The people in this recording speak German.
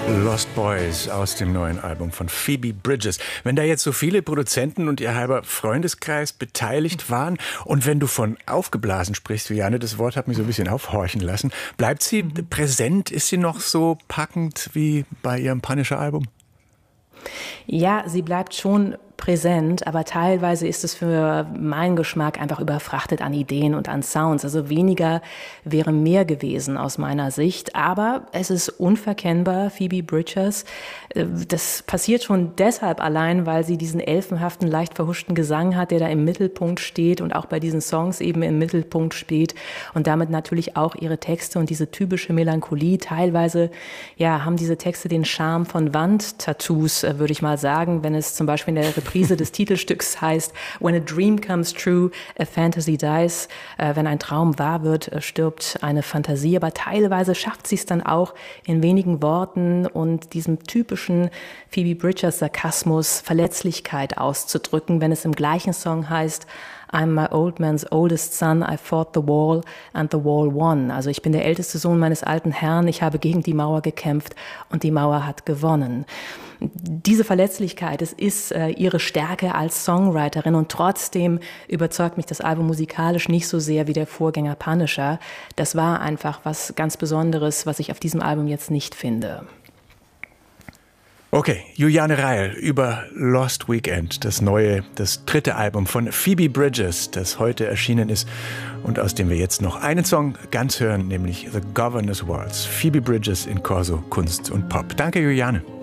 Lost Boys aus dem neuen Album von Phoebe Bridgers. Wenn da jetzt so viele Produzenten und ihr halber Freundeskreis beteiligt waren und wenn du von aufgeblasen sprichst, Juliane, das Wort hat mich so ein bisschen aufhorchen lassen, bleibt sie präsent? Ist sie noch so packend wie bei ihrem Punisher-Album? Ja, sie bleibt schon präsent, aber teilweise ist es für meinen Geschmack einfach überfrachtet an Ideen und an Sounds. Also weniger wäre mehr gewesen aus meiner Sicht, aber es ist unverkennbar, Phoebe Bridgers. Das passiert schon deshalb allein, weil sie diesen elfenhaften, leicht verhuschten Gesang hat, der da im Mittelpunkt steht und auch bei diesen Songs eben im Mittelpunkt steht und damit natürlich auch ihre Texte und diese typische Melancholie. Teilweise, ja, haben diese Texte den Charme von Wandtattoos, würde ich mal sagen, wenn es zum Beispiel in der Reprise des Titelstücks heißt, When a dream comes true, a fantasy dies. Wenn ein Traum wahr wird, stirbt eine Fantasie. Aber teilweise schafft sie es dann auch in wenigen Worten und diesem typischen Phoebe Bridgers Sarkasmus, Verletzlichkeit auszudrücken, wenn es im gleichen Song heißt, I'm my old man's oldest son, I fought the wall and the wall won. Also ich bin der älteste Sohn meines alten Herrn, ich habe gegen die Mauer gekämpft und die Mauer hat gewonnen. Diese Verletzlichkeit, es ist ihre Stärke als Songwriterin und trotzdem überzeugt mich das Album musikalisch nicht so sehr wie der Vorgänger Punisher. Das war einfach was ganz Besonderes, was ich auf diesem Album jetzt nicht finde. Okay, Juliane Reil über Lost Weekend, das dritte Album von Phoebe Bridgers, das heute erschienen ist und aus dem wir jetzt noch einen Song ganz hören, nämlich The Governor's Waltz. Phoebe Bridgers in Corso Kunst und Pop. Danke, Juliane.